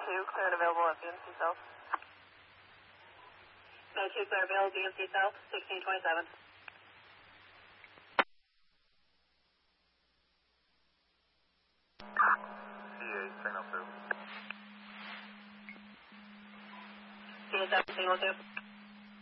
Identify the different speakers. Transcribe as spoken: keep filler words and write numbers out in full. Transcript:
Speaker 1: two, clear and available at B M C South. nine two, clear available, B M C South, sixteen twenty-seven.
Speaker 2: C eight, signal two.
Speaker 1: C eight, seven, signal two.